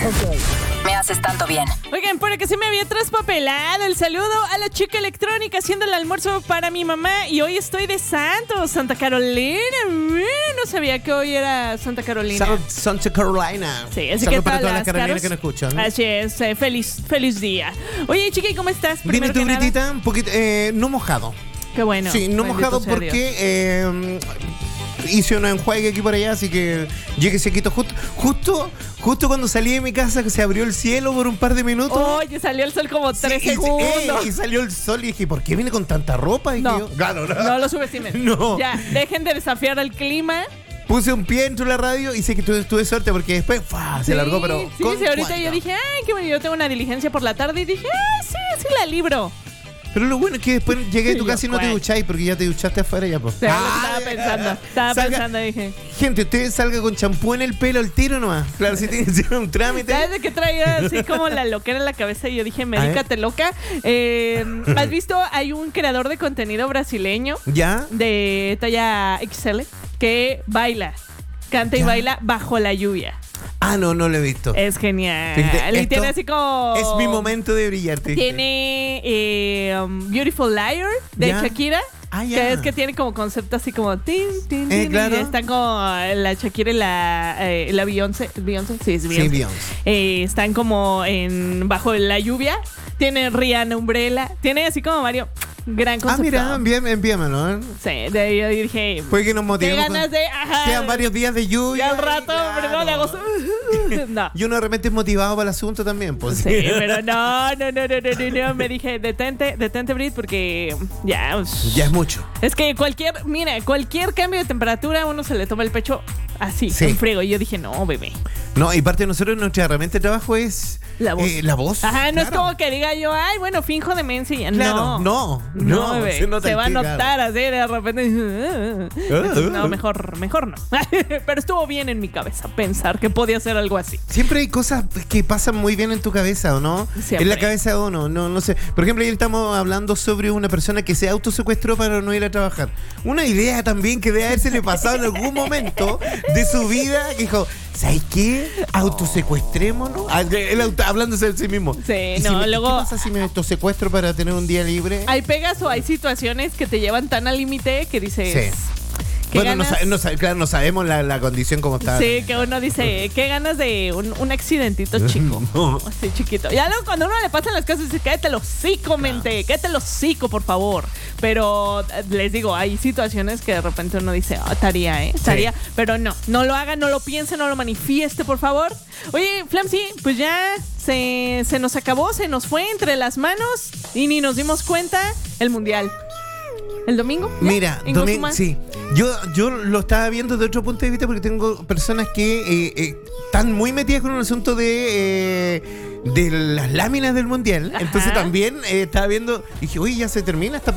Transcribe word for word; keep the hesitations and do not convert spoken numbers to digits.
Okay. Me haces tanto bien. Oigan, por que se me había traspapelado el saludo a la chica electrónica haciendo el almuerzo para mi mamá. Y hoy estoy de Santos, Santa Carolina. No sabía que hoy era Santa Carolina. South, Santa Carolina. Sí, así Saludos que para todas todas las las carolinas caros. que nos escuchan. Así es, eh, feliz, feliz día. Oye, chiqui, ¿cómo estás? Dime Primero tú, que nada. Britita, un poquito, eh, no mojado. Qué bueno. Sí, no Bendito mojado sea Dios. porque eh, hice un enjuague aquí por allá, así que llegué sequito. Justo, justo, justo cuando salí de mi casa que se abrió el cielo por un par de minutos. Oye, salió el sol como Sí, tres y- segundos. eh, y salió el sol y dije, ¿por qué viene con tanta ropa? Y No, yo, claro, no. no lo subestimen. No. Ya, dejen de desafiar al clima. Puse un pie dentro de la radio y sé que tuve, tuve suerte porque después ¡fua! Se Sí, largó, pero. Sí, con sí, ahorita cuánta. yo dije, ay, qué bueno, yo tengo una diligencia por la tarde y dije, ah, sí, sí la libro. Pero lo bueno es que después llegué a tu Y casa y yo, no te ¿cuál? ducháis porque ya te duchaste afuera ya, pues. O sea, lo estaba pensando, estaba Salga- pensando, dije. Gente, usted salga con champú en el pelo al tiro nomás. Claro, si tiene que hacer un trámite. ¿Sabes de qué traía así como la loquera en la cabeza? Y yo dije, ver. medícate loca. Eh, ¿Has visto? Hay un creador de contenido brasileño ¿Ya? de talla X L que baila, canta y Ya. baila bajo la lluvia. Ah, no, no lo he visto. Es genial. Fíjate, Y esto tiene así como... Es mi momento de brillar. te dije. Tiene eh, um, Beautiful Liar de Ya. Shakira. Ah, ya. Que es que tiene como concepto así como tin, tin, Eh, tin, claro. y están como la Shakira y la, eh, la Beyoncé. ¿Beyoncé? Sí, es Sí, Beyoncé. Beyoncé. Eh, están como en bajo la lluvia. Tiene Rihanna Umbrella. Tiene así como varios gran Ah, concepto. mira, envíame, envíamelo. ¿eh? Sí, de ahí yo dije, Puede que nos qué motivemos. ganas de... Ajá, Sean varios días de y lluvia. al rato, Claro. primero de agosto. No. Y uno de repente es motivado para el asunto también, pues. Sí, pero no, no, no, no, no, no, no. Me dije, detente, detente, Brit, porque ya. ush. Ya es mucho. Es que cualquier, mira, cualquier cambio de temperatura, uno se le toma el pecho así, Sí. en friego. Y yo dije, no, bebé. No, y parte de nosotros, nuestra herramienta de trabajo es La voz. eh, la voz. Ajá, no es claro. como que diga yo, ay, bueno, finjo demencia. y ya. Claro, no, no, no, no, bebé. se Se, nota va a el que, notar así de repente. Entonces, no, uh. mejor, mejor no. Pero estuvo bien en mi cabeza pensar que podía hacer algo así. Siempre hay cosas que pasan muy bien en tu cabeza, ¿o no? Siempre. En la cabeza de uno, no, no sé. Por ejemplo, ayer estamos hablando sobre una persona que se autosecuestró para no ir a trabajar. Una idea también que debe haberse le pasado en algún momento de su vida, que dijo, ¿sabes qué? Autosecuestrémonos. Ah, Él auto- hablándose de sí mismo. Sí, ¿Y si no, me- luego- ¿Qué pasa si me autosecuestro para tener un día libre? Hay pegas o hay situaciones que te llevan tan al límite que dices. Sí. ¿qué Bueno, no, ganas? sa- no sa- claro, no sabemos la, la condición como está. Sí, que uno dice, qué ganas de un, un accidentito chico. No. Así chiquito. Ya luego cuando uno le pasan las cosas dice, cállate el hocico, mente, cállate el hocico, por favor. Pero eh, les digo, hay situaciones que de repente uno dice, ah, estaría, ¿eh? Estaría. Pero no, no lo haga, no lo piense, no lo manifieste, por favor. Oye, Flamsy, pues ya se, se nos acabó, se nos fue entre las manos y ni nos dimos cuenta el mundial. ¿El domingo? ¿Ya? Mira, ¿En domingo, Gozumá? sí. Yo, yo lo estaba viendo de otro punto de vista porque tengo personas que eh, eh, están muy metidas con un asunto de, eh, de las láminas del mundial. Ajá. Entonces también eh, estaba viendo, dije, uy, ya se termina esta